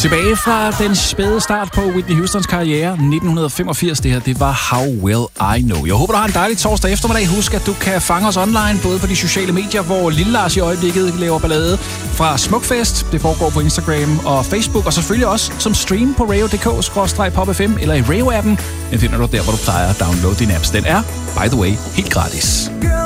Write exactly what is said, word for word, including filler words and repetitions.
Tilbage fra den spæde start på Whitney Houstons karriere, nitten femogfirs. Det her, det var How Will I Know. Jeg håber, du har en dejlig torsdag eftermiddag. Husk, at du kan fange os online, både på de sociale medier, hvor Lille Lars i øjeblikket laver ballade fra Smukfest. Det foregår på Instagram og Facebook, og selvfølgelig også som stream på radio punktum d k skråstreg pop f m eller i Radio-appen. Den finder du der, hvor du plejer at downloade din apps. Den er, by the way, helt gratis.